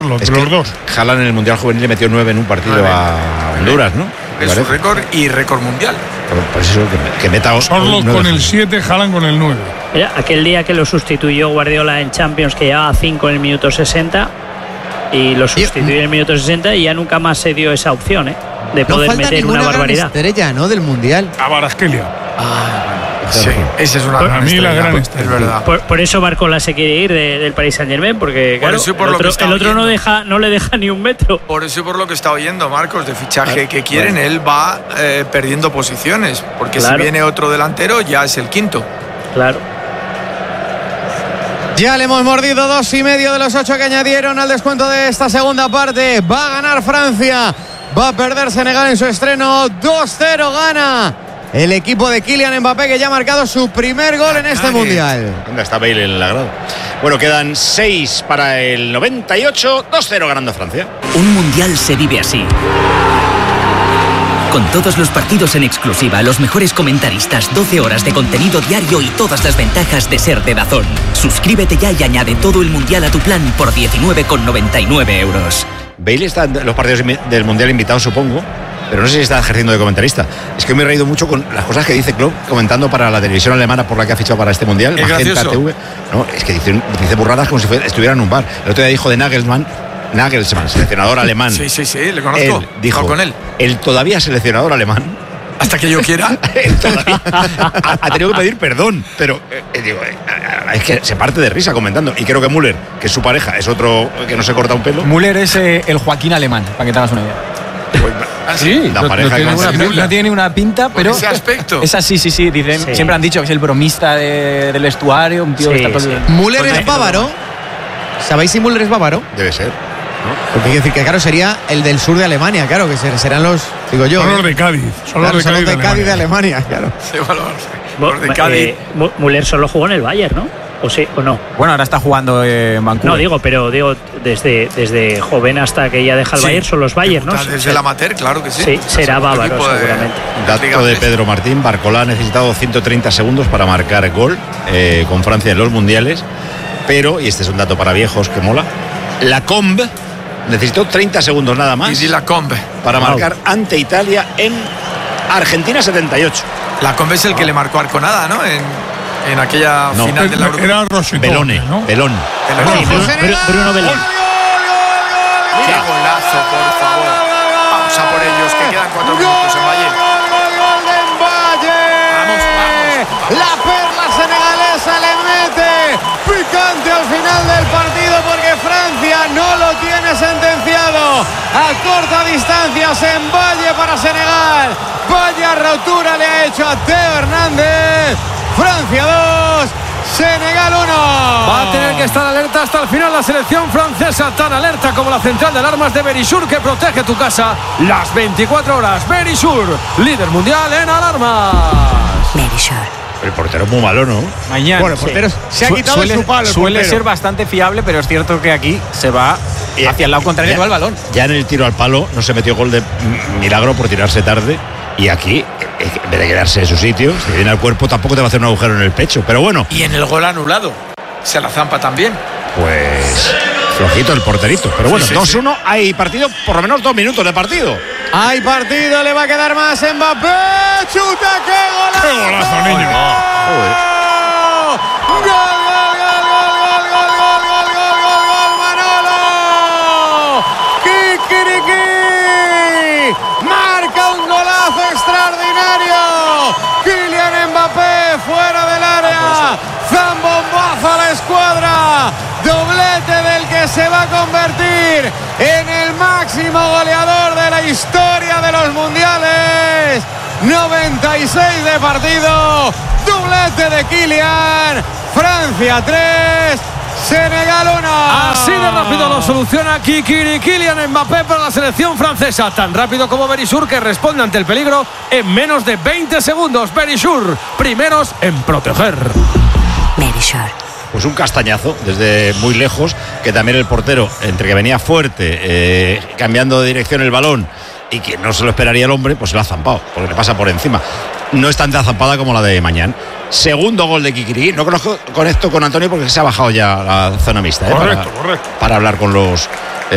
Los dos. Haaland en el Mundial Juvenil le metió 9 en un partido a Honduras, ¿no? Es su récord y récord mundial. Por eso que meta Sorloth con el 7, Haaland con el 9. Mira, aquel día que lo sustituyó Guardiola en Champions, que llevaba 5 en el minuto 60, y lo sustituyó en el minuto 60 y ya nunca más se dio esa opción, de poder meter una barbaridad. Estrella, ¿no? Del Mundial. Kvaratskhelia. Sí, esa es una Para mí la gran estrella. Es verdad. Por eso Barcola se quiere ir del Paris Saint-Germain, porque claro, el otro no le deja ni un metro. Por eso y por lo que está oyendo Marcos de fichaje que quieren, él va perdiendo posiciones, porque si viene otro delantero ya es el quinto. Claro. Ya le hemos mordido 2,5 de los 8 que añadieron al descuento de esta segunda parte. Va a ganar Francia, va a perder Senegal en su estreno. 2-0 gana el equipo de Kylian Mbappé, que ya ha marcado su primer gol en este Mundial. ¿Dónde está Bale en el agrado? Bueno, quedan 6 para el 98. 2-0 ganando Francia. Un Mundial se vive así. Con todos los partidos en exclusiva, los mejores comentaristas, 12 horas de contenido diario y todas las ventajas de ser de DAZN. Suscríbete ya y añade todo el Mundial a tu plan por 19,99 €. Bale está en los partidos del Mundial invitado, supongo, pero no sé si está ejerciendo de comentarista. Es que me he reído mucho con las cosas que dice Klopp comentando para la televisión alemana por la que ha fichado para este Mundial. Es gracioso. TV. No, es que dice burradas como si estuviera en un bar. El otro día dijo de Nagelsmann, seleccionador alemán. Sí, le conozco. Dijo con él. El todavía seleccionador alemán. Hasta que yo quiera. ha tenido que pedir perdón, pero es que se parte de risa comentando. Y creo que Müller, que es su pareja, es otro que no se corta un pelo. Müller es el Joaquín alemán, para que te hagas una idea. Sí, la pareja no tiene una pinta, pero ese aspecto. Es así, sí. Dicen, sí. Siempre han dicho que es el bromista del vestuario, un tío que está todo. Müller es bávaro. ¿Sabéis si Müller es bávaro? Debe ser. Porque quiere decir que, claro, sería el del sur de Alemania, claro, que serán los, digo yo. Son los de Cádiz. Son los de Cádiz de Alemania, claro. Sí, bueno, los de Cádiz. Müller solo jugó en el Bayern, ¿no? ¿O sí o no? Bueno, ahora está jugando en Vancouver. No, digo desde joven hasta que ya deja el Bayern, son los Bayern, ¿no? Desde el amateur, claro que sí. Sí, será bávaro, seguramente. Dato de Pedro Martín: Barcola ha necesitado 130 segundos para marcar gol con Francia en los mundiales, pero, y este es un dato para viejos que mola, la Combe necesitó 30 segundos nada más y la Combe para marcar ante Italia en Argentina 78. La Combe es el que le marcó Arconada, ¿no? En aquella final de la Eurocopa. Era Rosetón, Belone, ¿no? Belón. Bruno Belón. ¡Qué golazo, por favor! Vamos a por ellos, que quedan 4 minutos en Valle. ¡Gol de Valle! Vamos. La perla senegalesa le mete picante al final del partido, porque Francia no lo tiene sentenciado. A corta distancia en Valle para Senegal. Vaya rotura le ha hecho a Teo Hernández. Francia 2, Senegal 1. Va a tener que estar alerta hasta el final la selección francesa, tan alerta como la central de alarmas de Verisur, que protege tu casa las 24 horas. Verisur, líder mundial en alarmas. Verisur. El portero es muy malo, ¿no? Mañana. Bueno, el portero se ha quitado su palo. Suele ser bastante fiable, pero es cierto que aquí se va hacia el lado contrario que va el balón. Ya en el tiro al palo no se metió gol de milagro por tirarse tarde. Y aquí, en vez de quedarse en su sitio, si viene al cuerpo, tampoco te va a hacer un agujero en el pecho. Pero bueno. Y en el gol anulado, se la zampa también. Pues flojito el porterito. Pero bueno, sí, 2-1, hay partido, por lo menos 2 minutos de partido. Hay partido, le va a quedar más Mbappé. ¡Chuta, qué golazo! ¡Qué golazo, niño! ¡Gol! ¡Manolo! ¡Kikiriki! ¡Marca un golazo extraordinario! Kylian Mbappé fuera del área. ¡Zambombazo a la escuadra! Doblete del que se va a convertir en el máximo goleador de la historia de los mundiales. 96 de partido. Doblete de Kylian. Francia 3, Senegal 1. Así de rápido lo soluciona aquí Kylian Mbappé para la selección francesa. Tan rápido como Verisur, que responde ante el peligro en menos de 20 segundos. Verisur, primeros en proteger. Verisur. Pues un castañazo desde muy lejos, que también el portero, entre que venía fuerte, cambiando de dirección el balón, y que no se lo esperaría el hombre, pues se lo ha zampado, porque le pasa por encima. No es tan zampada como la de Mañán. Segundo gol de Kikiriki. No conozco con esto con Antonio, porque se ha bajado ya la zona mixta. Correcto. Para hablar con los